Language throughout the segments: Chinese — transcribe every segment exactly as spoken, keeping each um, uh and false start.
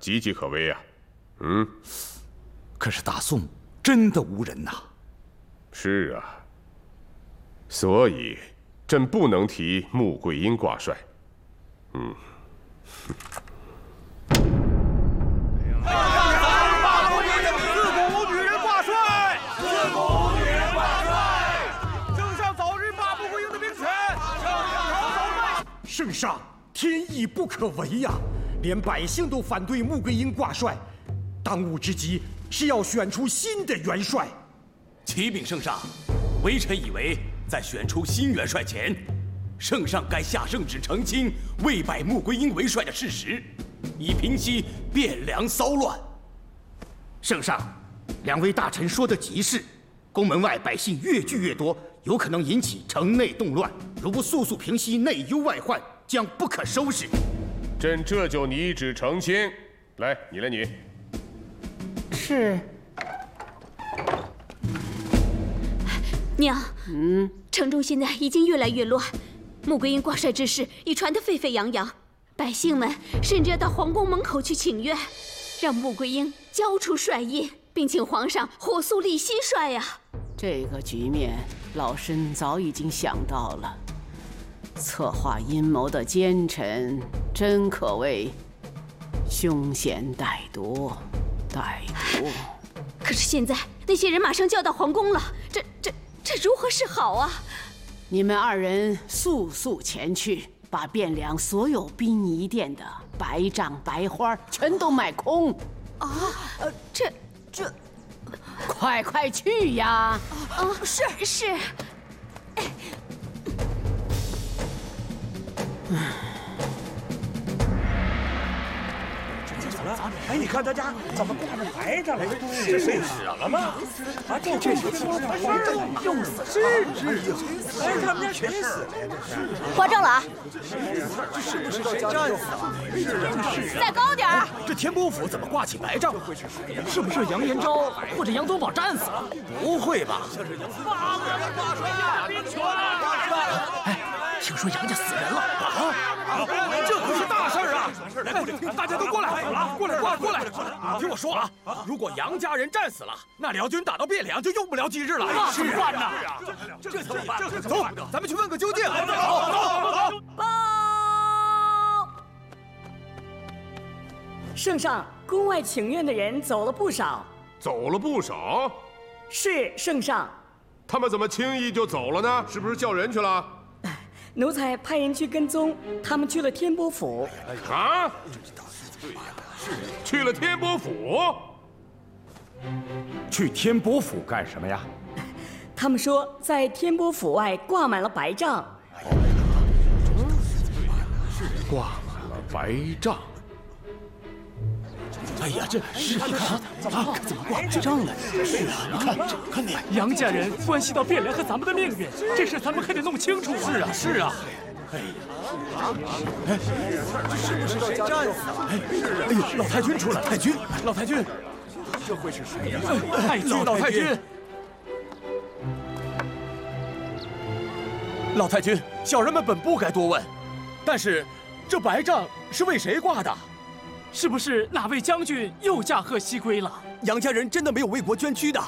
岌岌可危啊。嗯， 可是大宋真的无人呐。 是啊，所以朕不能提穆桂英挂帅。嗯。 圣上，天意不可违呀！连百姓都反对穆桂英挂帅，当务之急是要选出新的元帅。 启禀圣上，微臣以为在选出新元帅前，圣上该下圣旨澄清未拜穆桂英为帅的事实，以平息汴梁骚乱。 圣上，两位大臣说的极是，宫门外百姓越聚越多，有可能引起城内动乱。如不速速平息内忧外患，将不可收拾。 朕这就拟旨澄清。来，你来拟。 是。 娘，嗯，城中现在已经越来越乱，穆桂英挂帅之事已传得沸沸扬扬，百姓们甚至要到皇宫门口去请愿，让穆桂英交出帅印，并请皇上火速立新帅呀。 这个局面，老身早已经想到了。策划阴谋的奸臣，真可谓凶险歹毒，歹毒。 可是现在那些人马上就要到皇宫了，这这这如何是好啊？ 你们二人速速前去，把汴梁所有殡仪店的白帐白花全都卖空。 啊，呃，这这， 快快去呀！ 啊，是是。 哎，你看大家怎么挂着白着了？这是死了吗？啊，这这是用死是是。哎，他们家谁死了呀？ 挂正了啊！ 是是谁战死了？ 再高点儿！ 这天波府怎么挂起白帐？是不是杨延昭或者杨宗保战死了？不会吧？ 放人挂帅，兵权哎，听说杨家死人了啊！ 这可是大事啊！哎，大家都过来，过来，过来，过来！听我说啊，如果杨家人战死了，那辽军打到汴梁就用不了几日了。 那怎么办呢？ 这怎么办？这走，咱们去问个究竟。走走走！ 报！圣上，宫外请愿的人走了不少。 走了不少？ 是圣上。 他们怎么轻易就走了呢？是不是叫人去了？ 奴才派人去跟踪，他们去了天波府。 啊？去了天波府？ 去天波府干什么呀？ 他们说在天波府外挂满了白帐。 挂满了白帐。哎呀，这是你看怎么怎么挂白帐了？是啊，你看看那杨家人关系到汴梁和咱们的命运，这事咱们可得弄清楚啊！ 是啊，是啊。哎呀，哎，是不是谁战死了？哎，哎呦，老太君出来！太君，老太君， 这会是谁呀？ 太君，老太君， 老太君，小人们本不该多问，但是这白帐是为谁挂的？ 是不是哪位将军又驾鹤西归了？ 杨家人真的没有为国捐躯的？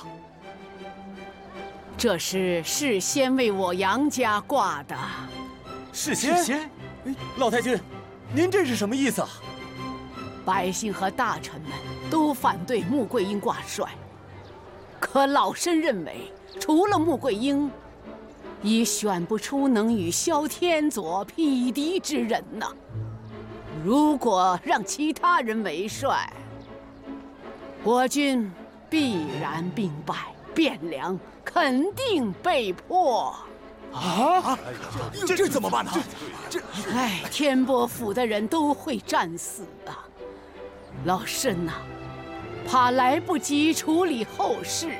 这是事先为我杨家挂的。 事先？事先？老太君，您这是什么意思啊？ 百姓和大臣们都反对穆桂英挂帅，可老身认为，除了穆桂英，已选不出能与萧天佐匹敌之人呐。如果让其他人为帅，我军必然兵败，汴梁肯定被破。 啊！这这怎么办呢？这这……哎，天波府的人都会战死啊！老身呐、啊，怕来不及处理后事，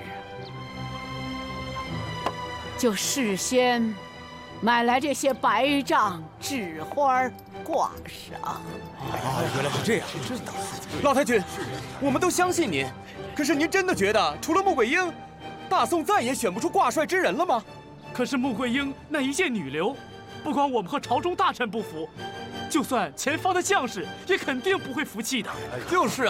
就事先买来这些白帐、纸花挂上。 啊，原来是这样！老太君，我们都相信您，可是您真的觉得除了穆桂英，大宋再也选不出挂帅之人了吗？ 可是穆桂英那一介女流，不光我们和朝中大臣不服，就算前方的将士也肯定不会服气的。 就是啊。